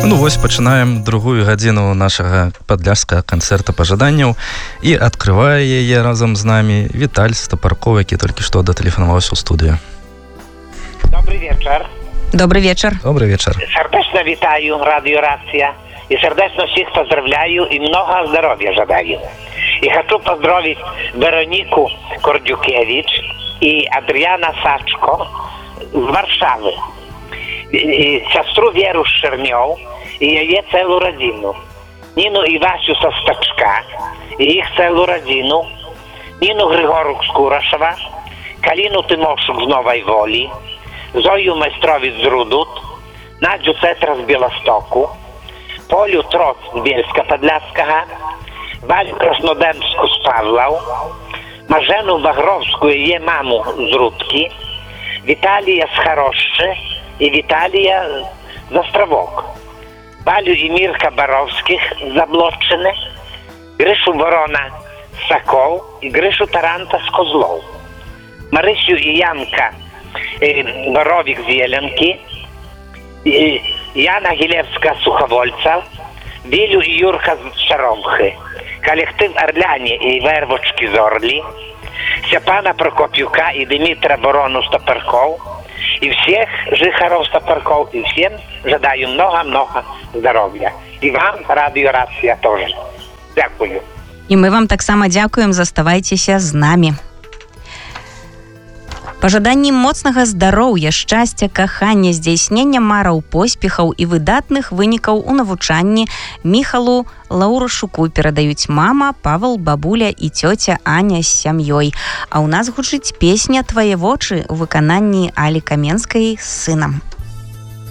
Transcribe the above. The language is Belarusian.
Ну вось пачынаем другую гадзіну нашага падляшскага канцэрта пажаданняў і адкрывае яе разам з намі Віталь Стапаркоў, які толькі што датэлефанаваўся ў студыю. Добрый вечер. Добрый вечер. Добрый вечер. Сердечно витаю, радио Рация. И сердечно всех поздравляю и много здоровья желаю. И хочу поздравить Веронику Кордюкевич и Адриана Сачко з Варшавы. И сестру Веру Шернёв и ее целую родину. Нину и Васю со Стачка и их целую родину. Нину Григорук з Курашева, Калину Тимошук з Новой Воли, Зою Майстровіць з Рудут, Надю Цетра з Білостоку, Полю Троц з Бєльська-Подляскага, Валю Краснодемську з Павлов, Мажену Багровську і її маму з Рудки, Віталія з Хороши і Віталія з Островок, Валю і Мірка Боровських з Заблоччини, Гришу Ворона з Сокол і Гришу Таранта з Козлов, Марисю і Янка Боровик з Єленки, Яна Гілевська з Суховольця, Вілю і Юрка з Шаромхи, колектив Орляні і Вервочки з Орлі, Степана Прокопюка і Дмитра Борону Стопарков, и всех жихаров Стопарков, и всем желаю много-много здоровья. И вам, радио Рация, тоже. Дякую. І ми вам так само дякуємо, заставайтеся з нами. Пажаданні моцнага здароўя, шчасця, кахання, здзяйснення мараў, поспехаў і выдатных вынікаў у навучанні Міхалу Лаўрушуку перадаюць мама, Павел, бабуля і цёця Аня з сям'ёй. А ў нас гучыць песня «Твае вочы» у выкананні Алі Каменскай з сынам.